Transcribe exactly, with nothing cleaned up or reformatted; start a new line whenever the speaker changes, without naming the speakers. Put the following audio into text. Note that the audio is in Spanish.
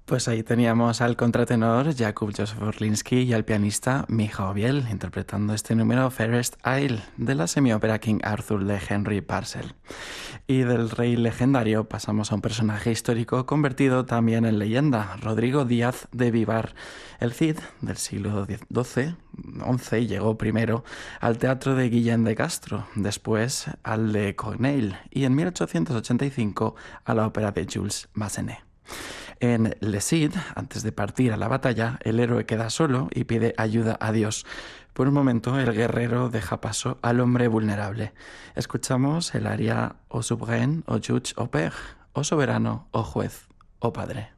Pues ahí teníamos al contratenor Jakub Józef Orlinsky y al pianista Micha Biel interpretando este número Fairest Isle de la semiópera King Arthur de Henry Purcell. Y del rey legendario pasamos a un personaje histórico convertido también en leyenda, Rodrigo Díaz de Vivar. El Cid del siglo doce, once llegó primero al teatro de Guillén de Castro, después al de Corneille y en mil ochocientos ochenta y cinco a la ópera de Jules Massenet. En Le Cid, antes de partir a la batalla, el héroe queda solo y pide ayuda a Dios. Por un momento, el guerrero deja paso al hombre vulnerable. Escuchamos el aria O souverain, o juge, o père, o soberano, o juez, o padre.